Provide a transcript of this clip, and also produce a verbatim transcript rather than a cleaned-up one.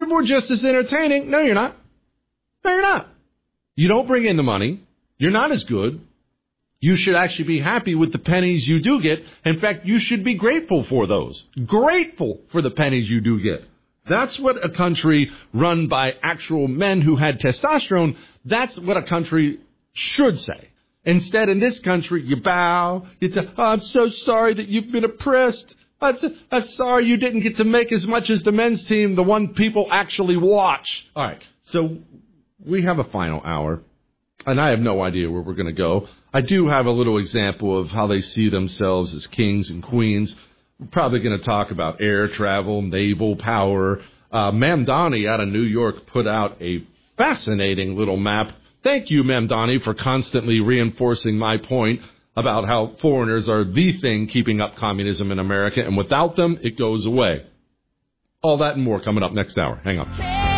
we're just as entertaining. No, you're not. No, you're not. You don't bring in the money. You're not as good. You should actually be happy with the pennies you do get. In fact, you should be grateful for those. Grateful for the pennies you do get. That's what a country run by actual men who had testosterone, that's what a country should say. Instead, in this country, you bow. You say, oh, I'm so sorry that you've been oppressed. I'm, so, I'm sorry you didn't get to make as much as the men's team, the one people actually watch. All right, so we have a final hour, and I have no idea where we're going to go. I do have a little example of how they see themselves as kings and queens. We're probably going to talk about air travel, naval power. Uh, Mamdani out of New York put out a fascinating little map. Thank you, Mamdani, for constantly reinforcing my point about how foreigners are the thing keeping up communism in America, and without them, it goes away. All that and more coming up next hour. Hang on.